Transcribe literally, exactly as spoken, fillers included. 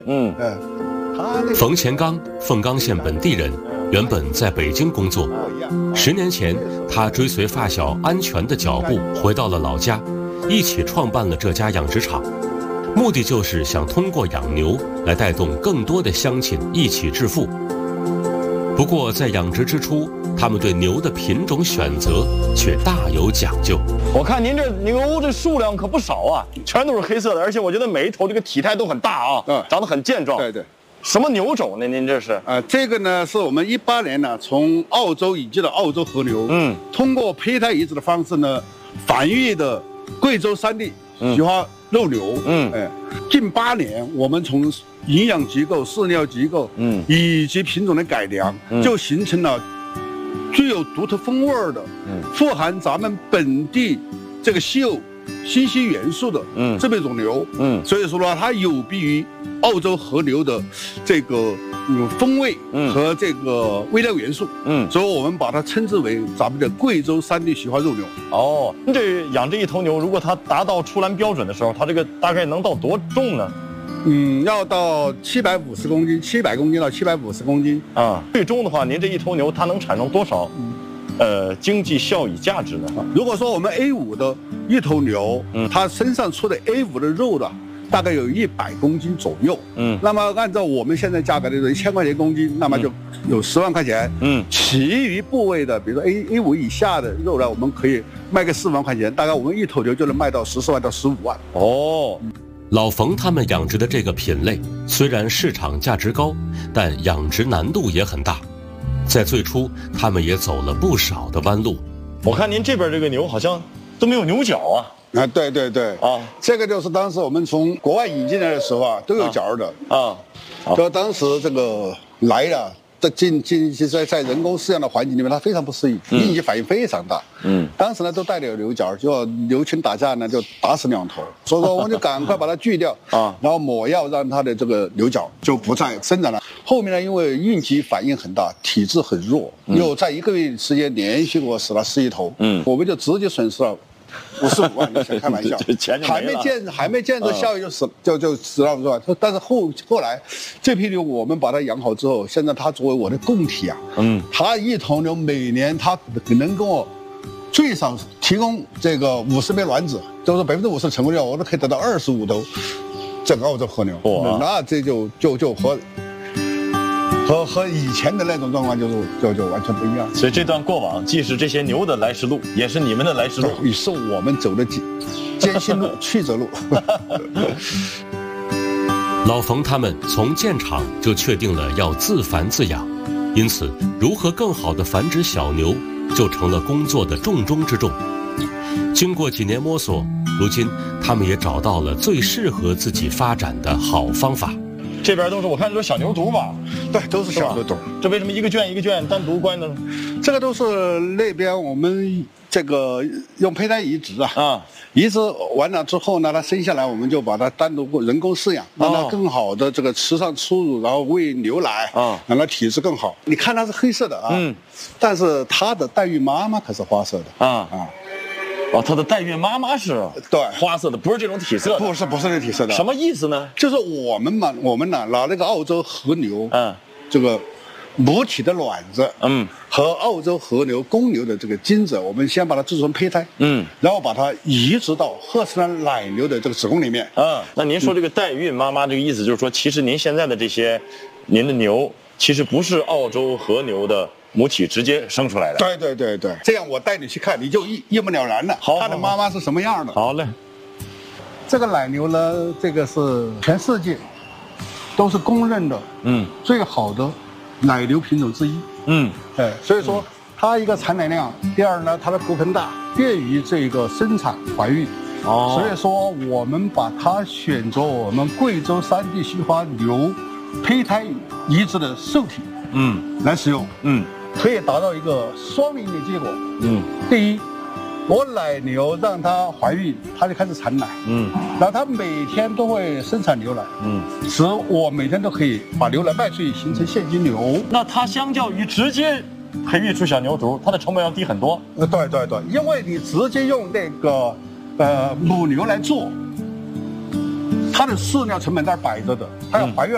嗯， 哎，他那冯前刚，凤冈县本地人，原本在北京工作。十年前，他追随发小安全的脚步回到了老家，一起创办了这家养殖场，目的就是想通过养牛来带动更多的乡亲一起致富。不过在养殖之初，他们对牛的品种选择却大有讲究。 我看您这牛这数量可不少啊，全都是黑色的，而且我觉得每一头这个体态都很大啊， 嗯长得很健壮。 对对。 什么牛种呢？您这是？ 呃，这个呢是我们一八年呢从澳洲引进的澳洲和牛， 嗯， 通过胚胎移植的方式呢繁育的贵州山地菊花肉牛， 嗯， 哎，近八年我们从营养机构、饲料机构，嗯，以及品种的改良，嗯、就形成了具有独特风味的，嗯，富含咱们本地这个稀有信息元素的，嗯，这么一种牛，嗯，所以说呢，它有别于澳洲和牛的这个嗯风味和这个微量元素，嗯，所以我们把它称之为咱们的贵州山地菊花肉牛。 哦，您这养这一头牛，如果它达到出栏标准的时候，它这个大概能到多重呢？ 嗯，要到七百五十公斤，七百公斤到七百五十公斤啊。最终的话，您这一头牛它能产生多少？嗯呃，经济效益价值呢？ 如果说我们 A 五的一头牛，嗯，它身上出的 A 五的肉的，大概有一百公斤左右，嗯，那么按照我们现在价格的一千块钱公斤，那么就有十万块钱，嗯，其余部位的，比如说 A A 五以下的肉呢，我们可以卖个四万块钱，大概我们一头牛就能卖到十四万到十五万。 哦， 老冯他们养殖的这个品类虽然市场价值高，但养殖难度也很大。在最初，他们也走了不少的弯路。 我看您这边这个牛好像都没有牛角啊。 啊，对对对啊，这个就是当时我们从国外引进来的时候啊，都有角的啊。就当时这个来了，在进进在在人工饲养的环境里面，它非常不适应，应激反应非常大。嗯，当时呢都带着有牛角，就要牛群打架呢就打死两头，所以说我们就赶快把它锯掉啊，然后抹药让它的这个牛角就不再生长了。后面呢，因为应激反应很大，体质很弱，又在一个月时间连续给我死了十一头，嗯，我们就直接损失了五十五万，你想开玩笑？还没见还没见着效益就死就就死了是吧？但是后后来这批牛我们把它养好之后，现在它作为我的供体啊，嗯，它一头牛每年它能给我最少提供这个五十枚卵子，就是百分之五十成功率，我都可以得到二十五头这个澳洲和牛，那这就就就和。和和以前的那种状况就是就就完全不一样， 所以这段过往既是这些牛的来时路，也是你们的来时路， 也是我们走的艰辛路、曲折路。 老冯他们从建厂就确定了要自繁自养，因此如何更好地繁殖小牛，就成了工作的重中之重。经过几年摸索，如今他们也找到了最适合自己发展的好方法。 这边都是我看都是小牛犊吧？ 对，都是小牛犊。 这为什么一个圈一个圈单独关呢？ 这个都是那边我们这个用胚胎移植啊，啊，移植完了之后呢，它生下来我们就把它单独人工饲养，让它更好的这个吃上初乳，然后喂牛奶啊，让它体质更好。你看它是黑色的啊，嗯，但是它的代孕妈妈可是花色的啊啊。 哦，它的代孕妈妈是对花色的，不是这种体色的， 不是不是这体色的。 什么意思呢？ 就是我们嘛，我们呢拿那个澳洲和牛，嗯，这个母体的卵子，嗯，和澳洲和牛公牛的这个精子，我们先把它制成胚胎，嗯，然后把它移植到赫斯兰奶牛的这个子宫里面。 嗯，那您说这个代孕妈妈这个意思，就是说，其实您现在的这些，您的牛其实不是澳洲和牛的母体直接生出来的。 对对对对，这样我带你去看，你就一一目了然了。 好， 它的妈妈是什么样的？ 好嘞。 这个奶牛呢，这个是全世界都是公认的，嗯，最好的奶牛品种之一。嗯，哎，所以说它一个产奶量，第二呢，它的骨盆大，便于这个生产怀孕。哦，所以说我们把它选择我们贵州山地菊花牛胚胎移植的受体，嗯，来使用，嗯，可以达到一个双赢的结果。嗯，第一，我奶牛让它怀孕，它就开始产奶，嗯，然后它每天都会生产牛奶，嗯，使我每天都可以把牛奶卖出去，形成现金流。 那它相较于直接培育出小牛犊，它的成本要低很多。 呃，对对对，因为你直接用那个呃母牛来做，它的饲料成本在摆着的，它要怀孕